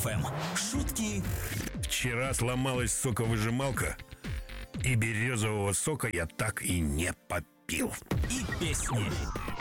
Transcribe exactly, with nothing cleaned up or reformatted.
эф эм. Шутки. Вчера сломалась соковыжималка, и березового сока я так и не попил. И песни.